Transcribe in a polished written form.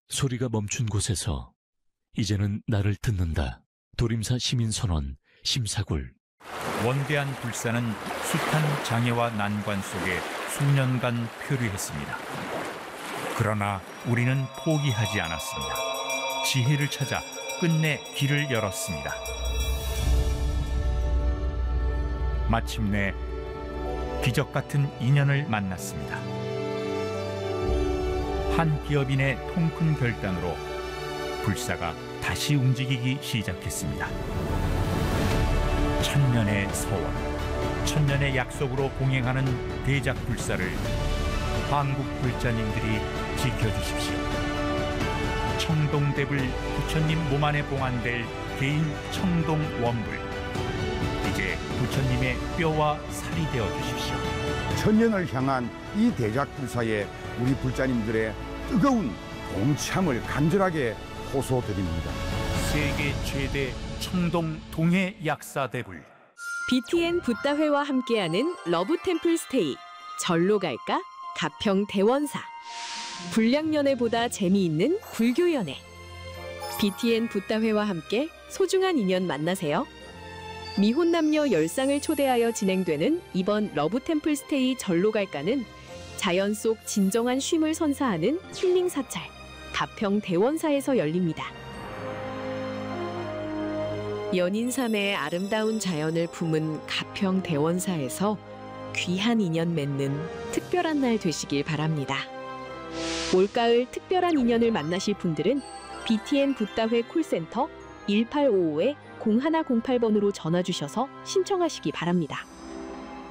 소리가 멈춘 곳에서 이제는 나를 듣는다. 도림사 시민선언 심사굴. 원대한 불사는 숱한 장애와 난관 속에 수년간 표류했습니다. 그러나 우리는 포기하지 않았습니다. 지혜를 찾아 끝내 길을 열었습니다. 마침내 기적 같은 인연을 만났습니다. 한 기업인의 통큰 결단으로 불사가 다시 움직이기 시작했습니다. 천년의 서원, 천년의 약속으로 공행하는 대작불사를 한국 불자님들이 지켜주십시오. 청동대불 부처님 몸 안에 봉안될 개인 청동원불, 이제 부처님의 뼈와 살이 되어 주십시오. 천년을 향한 이 대작불사에 우리 불자님들의 뜨거운 동참을 간절하게 호소드립니다. 세계 최대 청동 동해 약사대불. BTN 붓다회와 함께하는 러브템플 스테이. 절로 갈까? 가평 대원사. 불량연애보다 재미있는 불교연애. BTN 붓다회와 함께 소중한 인연 만나세요. 미혼 남녀 10쌍을 초대하여 진행되는 이번 러브템플 스테이 절로 갈까는 자연 속 진정한 쉼을 선사하는 힐링 사찰 가평 대원사에서 열립니다. 연인삼의 아름다운 자연을 품은 가평 대원사에서 귀한 인연 맺는 특별한 날 되시길 바랍니다. 올가을 특별한 인연을 만나실 분들은 BTN 붓다회 콜센터 1855-0108번으로 전화 주셔서 신청하시기 바랍니다.